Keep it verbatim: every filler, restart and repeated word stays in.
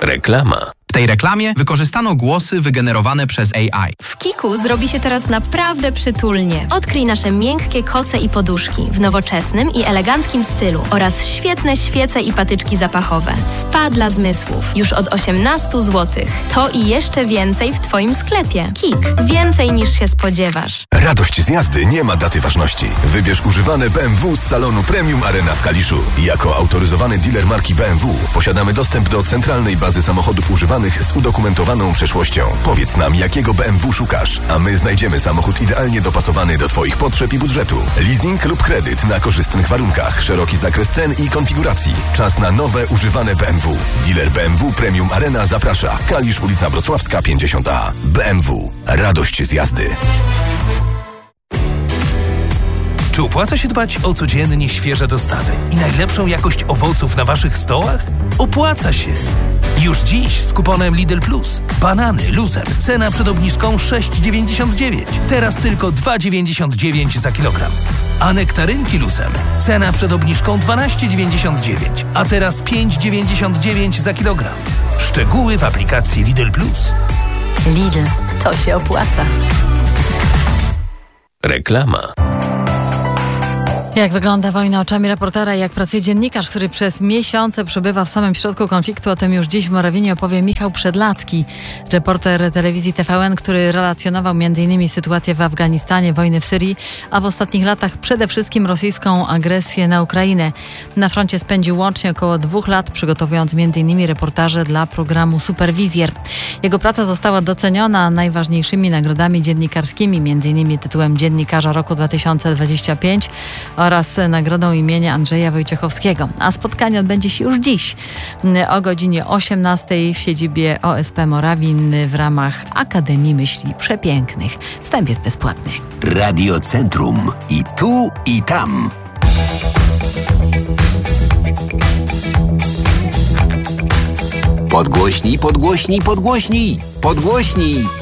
Reklama. W tej reklamie wykorzystano głosy wygenerowane przez A I. W Kiku zrobi się teraz naprawdę przytulnie. Odkryj nasze miękkie koce i poduszki w nowoczesnym i eleganckim stylu oraz świetne świece i patyczki zapachowe. Spa dla zmysłów już od osiemnaście złotych. To i jeszcze więcej w Twoim sklepie. Kik. Więcej niż się spodziewasz. Radość z jazdy nie ma daty ważności. Wybierz używane B M W z salonu Premium Arena w Kaliszu. Jako autoryzowany dealer marki B M W posiadamy dostęp do centralnej bazy samochodów używanych z udokumentowaną przeszłością. Powiedz nam, jakiego B M W szukasz, a my znajdziemy samochód idealnie dopasowany do Twoich potrzeb i budżetu. Leasing lub kredyt na korzystnych warunkach, szeroki zakres cen i konfiguracji. Czas na nowe, używane B M W. Dealer B M W Premium Arena zaprasza. Kalisz, ulica Wrocławska pięćdziesiąt A. B M W. Radość z jazdy. Czy opłaca się dbać o codziennie świeże dostawy i najlepszą jakość owoców na Waszych stołach? Opłaca się! Już dziś z kuponem Lidl Plus. Banany Luzer. Cena przed obniżką sześć dziewięćdziesiąt dziewięć. Teraz tylko dwa dziewięćdziesiąt dziewięć za kilogram. A nektarynki Luzem. Cena przed obniżką dwanaście dziewięćdziesiąt dziewięć. A teraz pięć dziewięćdziesiąt dziewięć za kilogram. Szczegóły w aplikacji Lidl Plus. Lidl. To się opłaca. Reklama. Jak wygląda wojna oczami reportera i jak pracuje dziennikarz, który przez miesiące przebywa w samym środku konfliktu, o tym już dziś w Morawinie opowie Michał Przedlacki, reporter telewizji T V N, który relacjonował między innymi sytuację w Afganistanie, wojny w Syrii, a w ostatnich latach przede wszystkim rosyjską agresję na Ukrainę. Na froncie spędził łącznie około dwóch lat, przygotowując między innymi reportaże dla programu Superwizjer. Jego praca została doceniona najważniejszymi nagrodami dziennikarskimi, między innymi tytułem Dziennikarza Roku dwa tysiące dwudziestego piątego oraz nagrodą imienia Andrzeja Wojciechowskiego. A spotkanie odbędzie się już dziś o godzinie osiemnastej w siedzibie O S P Morawin w ramach Akademii Myśli Przepięknych. Wstęp jest bezpłatny. Radio Centrum. I tu, i tam. Podgłośnij, podgłośnij, podgłośnij, podgłośnij.